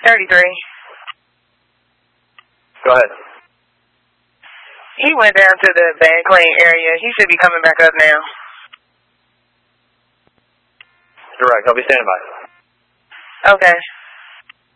33. Go ahead. He went down to the Van Clay area. He should be coming back up now. Direct. I'll be standing by. Okay.